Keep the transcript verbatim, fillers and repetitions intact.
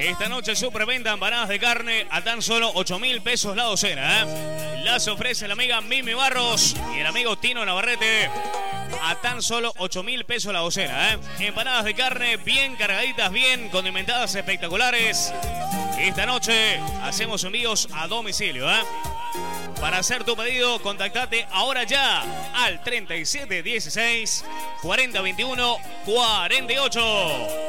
Esta noche superventa empanadas de carne a tan solo ocho mil pesos la docena. ¿eh? Las ofrece la amiga Mimi Barros y el amigo Tino Navarrete a tan solo ocho mil pesos la docena. ¿eh? Empanadas de carne bien cargaditas, bien condimentadas, espectaculares. Esta noche hacemos envíos a domicilio. ¿eh? Para hacer tu pedido, contactate ahora ya al treinta y siete dieciséis, cuarenta veintiuno, cuarenta y ocho.